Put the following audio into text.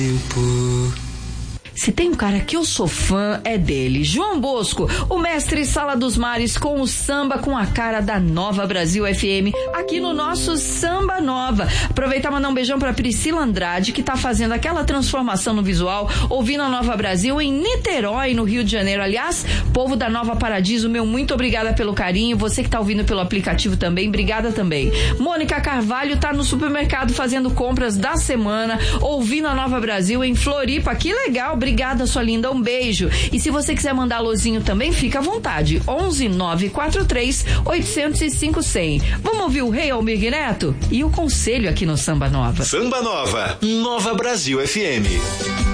Se tem um cara que eu sou fã, é dele. João Bosco, o mestre Sala dos Mares, com o samba com a cara da Nova Brasil FM, aqui no nosso Samba Nova. Aproveitar e mandar um beijão pra Priscila Andrade, que tá fazendo aquela transformação no visual, ouvindo a Nova Brasil em Niterói, no Rio de Janeiro. Aliás, povo da Nova Paradiso, meu muito obrigada pelo carinho. Você que tá ouvindo pelo aplicativo também, obrigada também. Mônica Carvalho tá no supermercado fazendo compras da semana, ouvindo a Nova Brasil em Floripa. Que legal, obrigada, sua linda, um beijo. E se você quiser mandar alôzinho também, fica à vontade. 11 943 805 100. Vamos ouvir o Rei Almir Neto e o conselho aqui no Samba Nova. Samba Nova, Nova Brasil FM.